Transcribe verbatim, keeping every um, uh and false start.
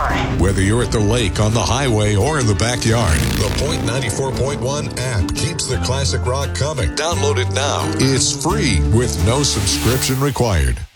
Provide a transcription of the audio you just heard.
Wi-Fi. Whether you're at the lake, on the highway, or in the backyard, the Point ninety-four point one app keeps the classic rock coming. Download it now. It's free with no subscription required.